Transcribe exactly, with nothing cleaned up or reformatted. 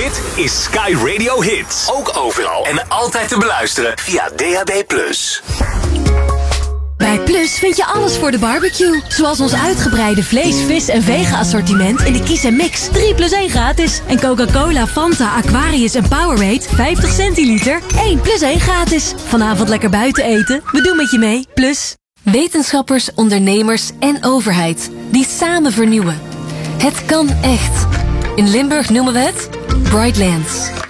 Dit is Sky Radio Hits. Ook overal en altijd te beluisteren via D A B plus. Bij Plus vind je alles voor de barbecue. Zoals ons uitgebreide vlees, vis en vega-assortiment in de Kies en Mix. drie plus één gratis. En Coca-Cola, Fanta, Aquarius en Powerade vijftig centiliter. één plus één gratis. Vanavond lekker buiten eten. We doen met je mee. Plus. Wetenschappers, ondernemers en overheid die samen vernieuwen. Het kan echt. In Limburg noemen we het Brightlands.